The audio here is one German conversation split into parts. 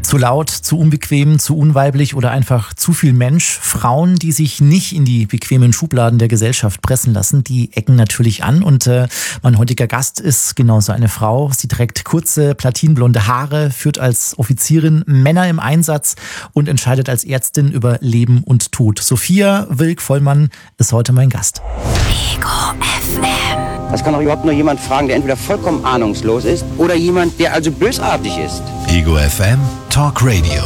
Zu laut, zu unbequem, zu unweiblich oder einfach zu viel Mensch. Frauen, die sich nicht in die bequemen Schubladen der Gesellschaft pressen lassen, die ecken natürlich an. Und mein heutiger Gast ist genauso eine Frau. Sie trägt kurze, platinblonde Haare, führt als Offizierin Männer im Einsatz und entscheidet als Ärztin über Leben und Tod. Sophia Wilk-Vollmann ist heute mein Gast. Ego FM. Das kann doch überhaupt nur jemand fragen, der entweder vollkommen ahnungslos ist oder jemand, der also bösartig ist. Ego FM Talk Radio.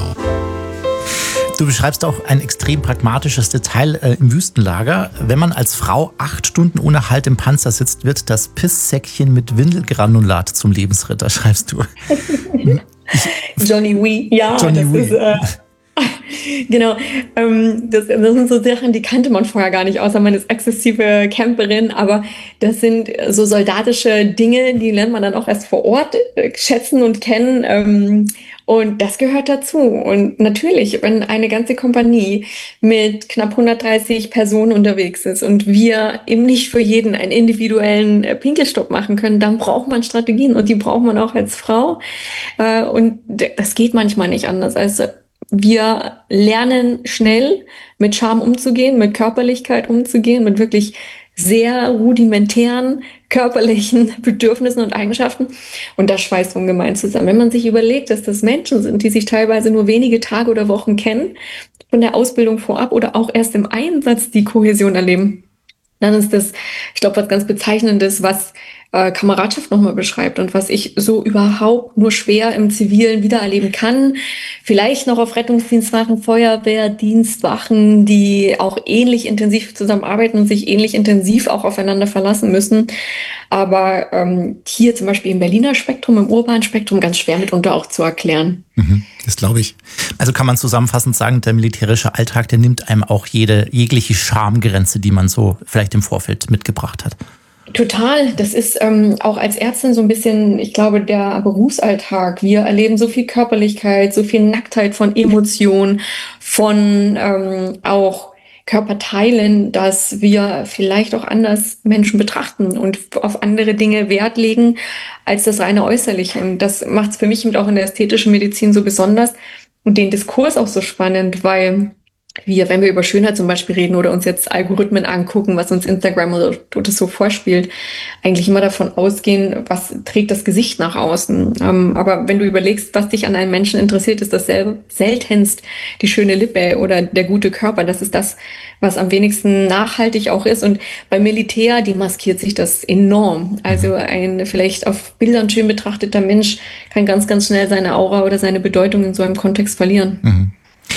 Du beschreibst auch ein extrem pragmatisches Detail im Wüstenlager. Wenn man als Frau 8 Stunden ohne Halt im Panzer sitzt, wird das Pisssäckchen mit Windelgranulat zum Lebensritter, schreibst du. Johnny Wee, ja, Johnny das Wee. ist... Genau, das sind so Sachen, die kannte man vorher gar nicht, außer man ist exzessive Camperin, aber das sind so soldatische Dinge, die lernt man dann auch erst vor Ort schätzen und kennen, und das gehört dazu. Und natürlich, wenn eine ganze Kompanie mit knapp 130 Personen unterwegs ist und wir eben nicht für jeden einen individuellen Pinkelstopp machen können, dann braucht man Strategien und die braucht man auch als Frau, und das geht manchmal nicht anders. Also wir lernen schnell mit Scham umzugehen, mit Körperlichkeit umzugehen, mit wirklich sehr rudimentären körperlichen Bedürfnissen und Eigenschaften. Und das schweißt ungemein zusammen. Wenn man sich überlegt, dass das Menschen sind, die sich teilweise nur wenige Tage oder Wochen kennen, von der Ausbildung vorab oder auch erst im Einsatz die Kohäsion erleben, dann ist das, ich glaube, was ganz Bezeichnendes, was Kameradschaft nochmal beschreibt und was ich so überhaupt nur schwer im Zivilen wiedererleben kann. Vielleicht noch auf Rettungsdienstwachen, Feuerwehrdienstwachen, die auch ähnlich intensiv zusammenarbeiten und sich ähnlich intensiv auch aufeinander verlassen müssen. Aber hier zum Beispiel im Berliner Spektrum, im urbanen Spektrum ganz schwer mitunter auch zu erklären. Das glaube ich. Also kann man zusammenfassend sagen, der militärische Alltag, der nimmt einem auch jegliche Schamgrenze, die man so vielleicht im Vorfeld mitgebracht hat. Total. Das ist auch als Ärztin so ein bisschen, ich glaube, der Berufsalltag. Wir erleben so viel Körperlichkeit, so viel Nacktheit von Emotionen, von auch Körperteilen, dass wir vielleicht auch anders Menschen betrachten und auf andere Dinge Wert legen als das reine Äußerliche. Und das macht es für mich eben auch in der ästhetischen Medizin so besonders und den Diskurs auch so spannend, weil wir, wenn wir über Schönheit zum Beispiel reden oder uns jetzt Algorithmen angucken, was uns Instagram oder so vorspielt, eigentlich immer davon ausgehen, was trägt das Gesicht nach außen. Aber wenn du überlegst, was dich an einem Menschen interessiert, ist das seltenst die schöne Lippe oder der gute Körper. Das ist das, was am wenigsten nachhaltig auch ist. Und beim Militär demaskiert sich das enorm. Also ein vielleicht auf Bildern schön betrachteter Mensch kann ganz, ganz schnell seine Aura oder seine Bedeutung in so einem Kontext verlieren.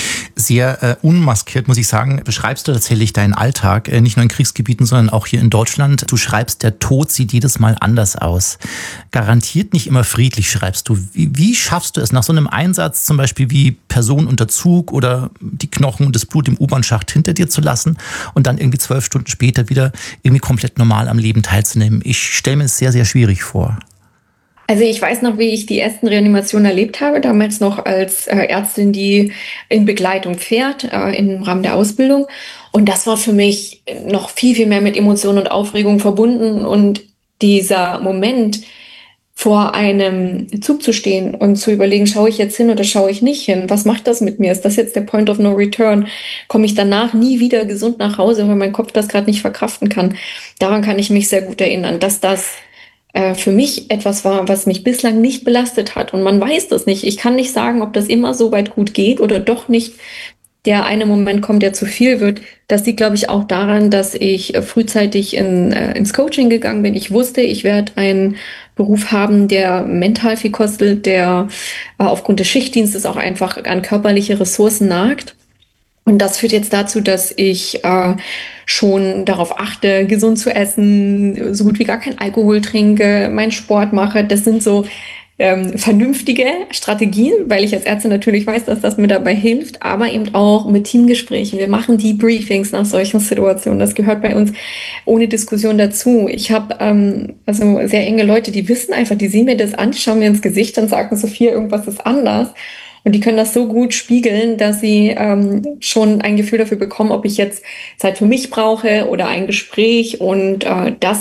Sehr unmaskiert, muss ich sagen, beschreibst du tatsächlich deinen Alltag, nicht nur in Kriegsgebieten, sondern auch hier in Deutschland. Du schreibst, der Tod sieht jedes Mal anders aus. Garantiert nicht immer friedlich, schreibst du. Wie schaffst du es nach so einem Einsatz, zum Beispiel wie Person unter Zug oder die Knochen und das Blut im U-Bahn-Schacht hinter dir zu lassen und dann irgendwie 12 Stunden später wieder irgendwie komplett normal am Leben teilzunehmen? Ich stelle mir es sehr, sehr schwierig vor. Also ich weiß noch, wie ich die ersten Reanimationen erlebt habe, damals noch als Ärztin, die in Begleitung fährt, im Rahmen der Ausbildung. Und das war für mich noch viel, viel mehr mit Emotionen und Aufregung verbunden. Und dieser Moment, vor einem Zug zu stehen und zu überlegen, schaue ich jetzt hin oder schaue ich nicht hin? Was macht das mit mir? Ist das jetzt der Point of No Return? Komme ich danach nie wieder gesund nach Hause, weil mein Kopf das gerade nicht verkraften kann? Daran kann ich mich sehr gut erinnern, dass das für mich etwas war, was mich bislang nicht belastet hat. Und man weiß das nicht. Ich kann nicht sagen, ob das immer so weit gut geht oder doch nicht der eine Moment kommt, der zu viel wird. Das liegt, glaube ich, auch daran, dass ich frühzeitig ins Coaching gegangen bin. Ich wusste, ich werde einen Beruf haben, der mental viel kostet, der aufgrund des Schichtdienstes auch einfach an körperliche Ressourcen nagt. Und das führt jetzt dazu, dass ich schon darauf achte, gesund zu essen, so gut wie gar kein Alkohol trinke, meinen Sport mache. Das sind so vernünftige Strategien, weil ich als Ärztin natürlich weiß, dass das mir dabei hilft, aber eben auch mit Teamgesprächen. Wir machen Debriefings nach solchen Situationen. Das gehört bei uns ohne Diskussion dazu. Ich habe also sehr enge Leute, die wissen einfach, die sehen mir das an, die schauen mir ins Gesicht und sagen, Sophia, irgendwas ist anders. Und die können das so gut spiegeln, dass sie schon ein Gefühl dafür bekommen, ob ich jetzt Zeit für mich brauche oder ein Gespräch. Und das